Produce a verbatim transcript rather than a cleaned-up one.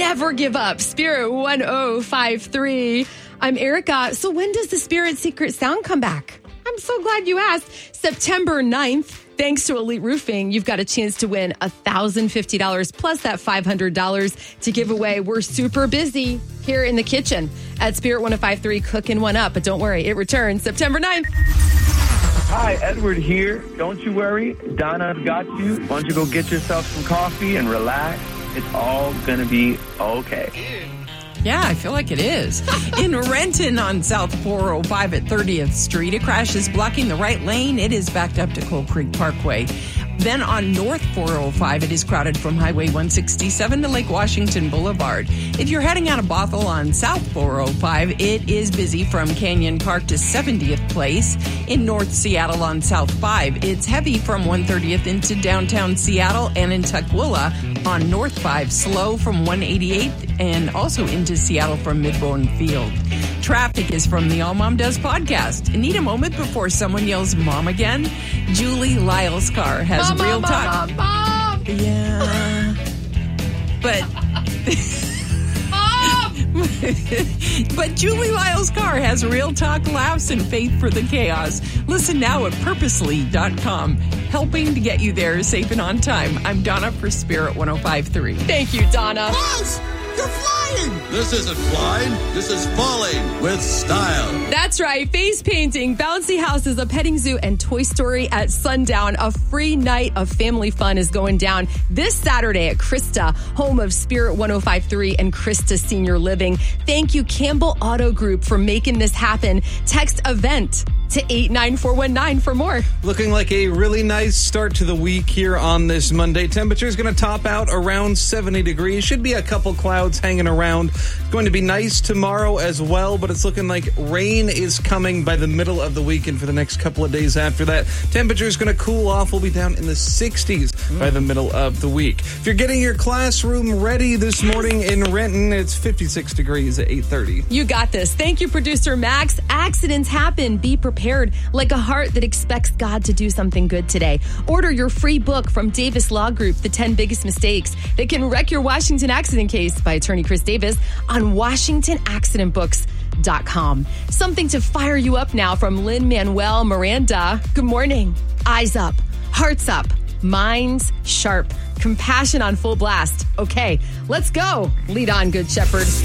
never give up. Spirit one oh five three. I'm Erica. So when does the Spirit Secret Sound come back? I'm so glad you asked. September ninth. Thanks to Elite Roofing, you've got a chance to win one thousand fifty dollars plus that five hundred dollars to give away. We're super busy here in the kitchen at Spirit one oh five three, cooking one up. But don't worry, it returns September ninth. Hi, Edward here. Don't you worry. Donna's got you. Why don't you go get yourself some coffee and relax? It's all going to be okay. Yeah, I feel like it is. In Renton on South four oh five at thirtieth Street, a crash is blocking the right lane. It is backed up to Coal Creek Parkway. Then on North four oh five, it is crowded from Highway one sixty-seven to Lake Washington Boulevard. If you're heading out of Bothell on South four oh five, it is busy from Canyon Park to seventieth Place. In North Seattle on South five, it's heavy from one thirtieth into downtown Seattle, and in Tukwila on North five, slow from one eighty-eighth and also into Seattle from Midbourne Field. Traffic is from the All Mom Does podcast. Need a moment before someone yells mom again? Julie Lyle's car has Mom, real mom, talk. Mom, mom. Yeah. But But Julie Lyle's car has real talk, laughs, and faith for the chaos. Listen now at purposely dot com. Helping to get you there safe and on time. I'm Donna for Spirit one oh five three. Thank you, Donna. Buzz, you're flying! This isn't flying. This is falling with style. That's right. Face painting, bouncy houses, a petting zoo, and Toy Story at sundown. A free night of family fun is going down this Saturday at Krista, home of Spirit one oh five three and Krista Senior Living. Thank you, Campbell Auto Group, for making this happen. Text EVENT to eight nine four one nine for more. Looking like a really nice start to the week here on this Monday. Temperature is going to top out around seventy degrees. Should be a couple clouds hanging around. Going to be nice tomorrow as well, but it's looking like rain is coming by the middle of the weekend for the next couple of days after that. Temperature is going to cool off. We'll be down in the sixties mm. by the middle of the week. If you're getting your classroom ready this morning in Renton, it's fifty-six degrees at eight thirty. You got this. Thank you, producer Max. Accidents happen. Be prepared. Like a heart that expects God to do something good today. Order your free book from Davis Law Group, The ten Biggest Mistakes That Can Wreck Your Washington Accident Case by attorney Chris Davis on washington accident books dot com. Something to fire you up now from Lin-Manuel Miranda. Good morning. Eyes up. Hearts up. Minds sharp. Compassion on full blast. Okay, let's go. Lead on, Good Shepherd.